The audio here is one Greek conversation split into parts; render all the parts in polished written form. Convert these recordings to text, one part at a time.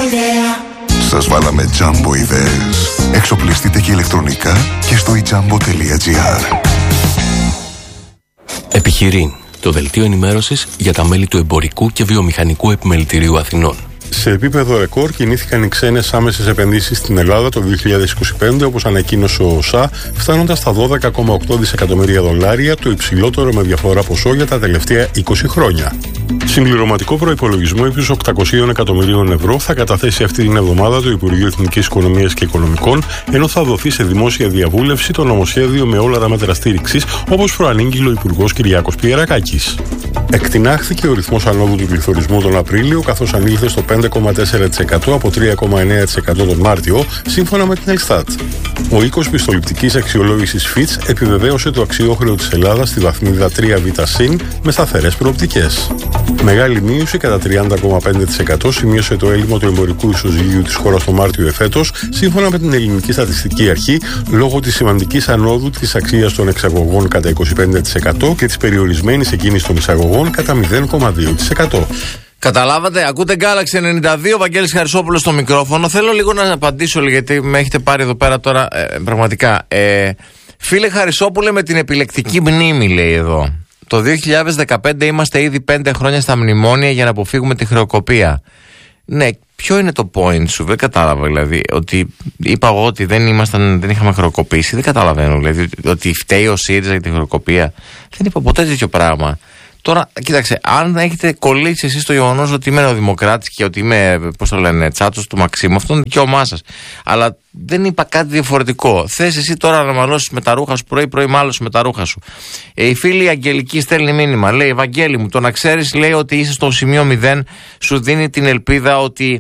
Σας βάλαμε Jumbo ιδέες. Εξοπλιστείτε και ηλεκτρονικά και στο ijumbo.gr. Επιχειρήν, το δελτίο ενημέρωσης για τα μέλη του Εμπορικού και Βιομηχανικού Επιμελητηρίου Αθηνών. Σε επίπεδο ρεκόρ κινήθηκαν οι ξένες άμεσες επενδύσεις στην Ελλάδα το 2025, όπως ανακοίνωσε ο ΟΣΑ, φτάνοντας στα $12,8 δισεκατομμύρια, το υψηλότερο με διαφορά ποσό για τα τελευταία 20 χρόνια. Συμπληρωματικό προϋπολογισμό ύψους 800 εκατομμυρίων ευρώ θα καταθέσει αυτή την εβδομάδα το Υπουργείο Εθνικής Οικονομίας και Οικονομικών, ενώ θα δοθεί σε δημόσια διαβούλευση το νομοσχέδιο με όλα τα μέτρα στήριξης, όπως προανήγγειλε ο Υπουργός Κυριάκος Πιερακάκης. Εκτινάχθηκε ο ρυθμός ανόδου του πληθωρισμού τον Απρίλιο, καθώς ανήλθε στο 5,4% από 3,9% τον Μάρτιο, σύμφωνα με την Ελστάτ. Ο οίκος πιστοληπτικής αξιολόγησης Fitch επιβεβαίωσε το αξιόχρεο της Ελλάδας στη βαθμίδα 3β+ με σταθερές προοπτικές. Μεγάλη μείωση κατά 30,5% σημείωσε το έλλειμμα του εμπορικού ισοζυγίου της χώρας το Μάρτιο εφέτος, σύμφωνα με την Ελληνική Στατιστική Αρχή, λόγω της σημαντικής ανόδου της αξίας των εξαγωγών κατά 25% και της περιορισμένης εκείνης των εισαγωγών κατά 0,2%. Καταλάβατε, ακούτε Galaxy 92, Βαγγέλης Χαρισόπουλος στο μικρόφωνο. Θέλω λίγο να απαντήσω, γιατί με έχετε πάρει εδώ πέρα τώρα, πραγματικά. Φίλε Χαρισόπουλε, με την επιλεκτική μνήμη, λέει εδώ. Το 2015 είμαστε ήδη 5 χρόνια στα μνημόνια για να αποφύγουμε τη χρεοκοπία. Ναι, ποιο είναι το point σου, δεν κατάλαβα δηλαδή. Ότι είπα εγώ ότι δεν είχαμε χρεοκοπήσει, δεν καταλαβαίνω. Δηλαδή ότι φταίει ο ΣΥΡΙΖΑ για τη χρεοκοπία. Δεν είπα ποτέ τέτοιο πράγμα. Τώρα, κοίταξε, αν έχετε κολλήσει εσείς το γεγονός ότι είμαι νεοδημοκράτης και ότι είμαι, πώς το λένε, τσάτσος του Μαξίμου, αυτό είναι δικαίωμά σας. Αλλά δεν είπα κάτι διαφορετικό. Θες εσύ τώρα να μαλώσεις με τα ρούχα σου, πρωί-πρωί μάλωσε με τα ρούχα σου. Η φίλη Αγγελική στέλνει μήνυμα, λέει: Βαγγέλη μου, το να ξέρεις, λέει, ότι είσαι στο σημείο 0, σου δίνει την ελπίδα ότι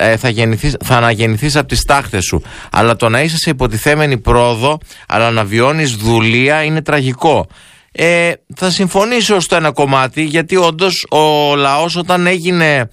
θα αναγεννηθείς από τις τάχτες σου. Αλλά το να είσαι σε υποτιθέμενη πρόοδο, αλλά να βιώνεις δουλεία είναι τραγικό. Θα συμφωνήσω στο ένα κομμάτι, γιατί όντως ο λαός όταν έγινε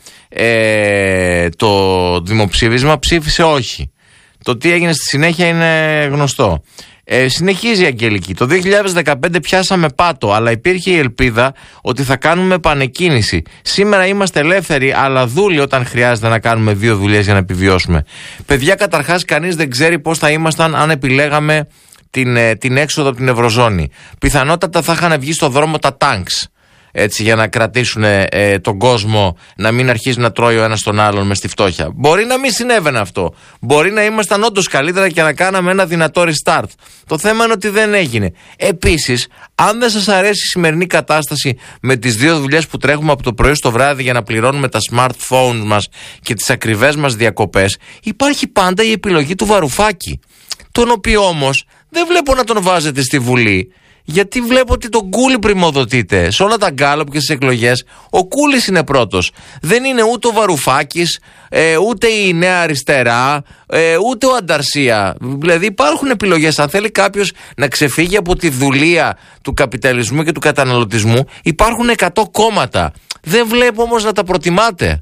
το δημοψήφισμα ψήφισε όχι. Το τι έγινε στη συνέχεια είναι γνωστό. Συνεχίζει η Αγγελική. Το 2015 πιάσαμε πάτο, αλλά υπήρχε η ελπίδα ότι θα κάνουμε επανεκκίνηση. Σήμερα είμαστε ελεύθεροι, αλλά δούλοι όταν χρειάζεται να κάνουμε 2 δουλειές για να επιβιώσουμε. Παιδιά, καταρχάς, κανείς δεν ξέρει πώς θα ήμασταν αν επιλέγαμε την έξοδο από την Ευρωζώνη. Πιθανότατα θα είχαν βγει στο δρόμο τα τάγκς, έτσι, για να κρατήσουν τον κόσμο να μην αρχίζει να τρώει ο ένας τον άλλον μες στη φτώχεια. Μπορεί να μην συνέβαινε αυτό. Μπορεί να ήμασταν όντως καλύτερα και να κάναμε ένα δυνατό restart. Το θέμα είναι ότι δεν έγινε. Επίσης, αν δεν σας αρέσει η σημερινή κατάσταση με τις 2 δουλειές που τρέχουμε από το πρωί στο βράδυ για να πληρώνουμε τα smartphones μας και τις ακριβές μας διακοπές, υπάρχει πάντα η επιλογή του Βαρουφάκη, τον οποίο όμως δεν βλέπω να τον βάζετε στη Βουλή, γιατί βλέπω ότι τον Κούλι πρημοδοτείτε. Σε όλα τα γκάλωπ και στις εκλογές ο Κούλις είναι πρώτος. Δεν είναι ούτε ο Βαρουφάκης, ούτε η Νέα Αριστερά, ούτε ο Ανταρσία. Δηλαδή υπάρχουν επιλογές. Αν θέλει κάποιος να ξεφύγει από τη δουλεία του καπιταλισμού και του καταναλωτισμού, υπάρχουν 100 κόμματα. Δεν βλέπω όμως να τα προτιμάτε.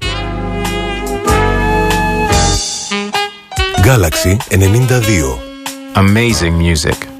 Galaxy 92. Amazing music.